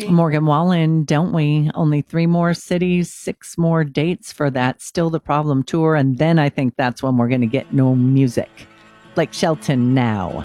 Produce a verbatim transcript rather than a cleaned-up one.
Morgan Wallen, don't we? Only three more cities, six more dates for that Still the Problem tour. And then I think that's when we're going to get no music. Blake Shelton now.